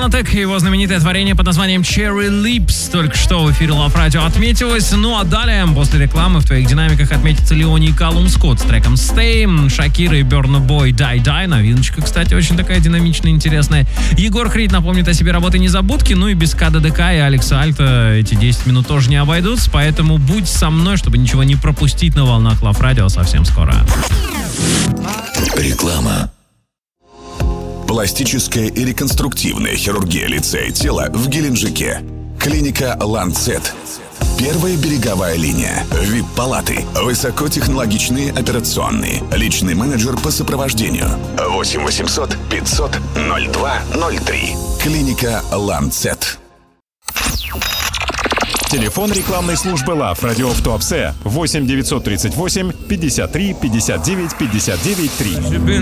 Lunatic и его знаменитое творение под названием Cherry Lips только что в эфире Love Radio отметилось. Ну а далее, после рекламы, в твоих динамиках отметится Леони и Калум Скотт с треком Stay, Шакира и Burna Boy Die Die, новиночка, кстати, очень такая динамичная, интересная. Егор Крид напомнит о себе работы незабудки, ну и без КДДК и Алекса Альта эти 10 минут тоже не обойдутся, поэтому будь со мной, чтобы ничего не пропустить на волнах Love Radio совсем скоро. Реклама. Пластическая и реконструктивная хирургия лица и тела в Геленджике. Клиника Ланцет. Первая береговая линия. ВИП-палаты. Высокотехнологичные операционные. Личный менеджер по сопровождению. 8 800 500 02 03. Клиника Ланцет. Телефон рекламной службы Love Radio в Туапсе 8 938 53 59 59 3.